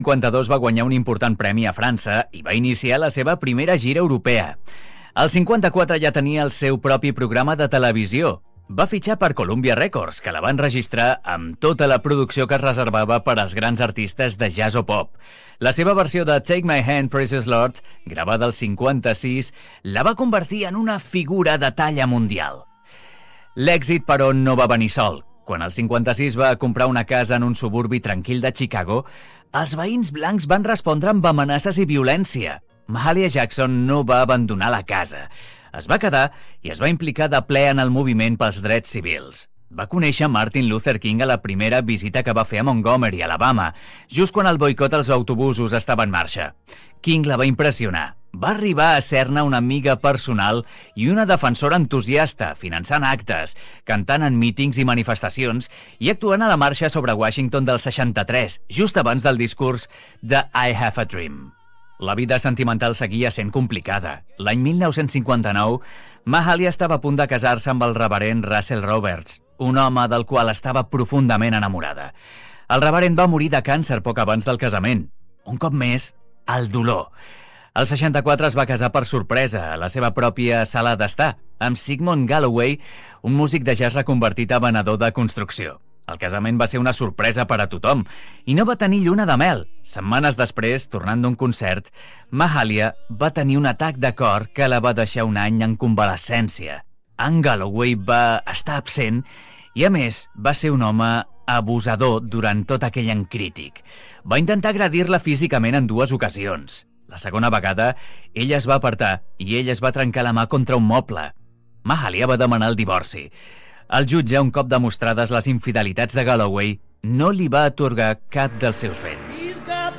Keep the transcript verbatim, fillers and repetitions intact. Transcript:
cinquanta-dos va guanyar un important premi a França i va iniciar la seva primera gira europea. Al cinquanta-quatre ja tenia el seu propi programa de televisió. Va fitxar per Columbia Records, que la van registrar amb tota la producció que es reservava per als grans artistes de jazz o pop. La seva versió de Take My Hand, Precious Lord, gravada al cinquanta-sis, la va convertir en una figura de talla mundial. L'èxit, però, no va venir sol. Quan al cinquanta-sis va comprar una casa en un suburbi tranquil de Chicago, els veïns blancs van respondre amb amenaces i violència. Mahalia Jackson no va abandonar la casa. Es va quedar i es va implicar de ple en el moviment pels drets civils. Va conèixer Martin Luther King a la primera visita que va fer a Montgomery, Alabama, just quan el boicot als autobusos estava en marxa. King la va impressionar. Va arribar a ser-ne una amiga personal i una defensora entusiasta, finançant actes, cantant en mítings i manifestacions i actuant a la marxa sobre Washington del seixanta-tres, just abans del discurs de I Have a Dream. La vida sentimental seguia sent complicada. L'any mil nou-cents cinquanta-nou, Mahalia estava a punt de casar-se amb el reverend Russell Roberts, un home del qual estava profundament enamorada. El reverend va morir de càncer poc abans del casament. Un cop més, el dolor. Al seixanta-quatre es va casar per sorpresa a la seva pròpia sala d'estar, amb Sigmund Galloway, un músic de jazz reconvertit a venedor de construcció. El casament va ser una sorpresa per a tothom i no va tenir lluna de mel. Setmanes després, tornant d'un concert, Mahalia va tenir un atac de cor que la va deixar un any en convalescència. En Galloway va estar absent i, a més, va ser un home abusador durant tot aquell any crític. Va intentar agredir-la físicament en dues ocasions. La segona vegada, ella es va apartar i ell es va trencar la mà contra un moble. Mahalia va demanar el divorci. El jutge, un cop demostrades les infidelitats de Galloway, no li va atorgar cap dels seus béns.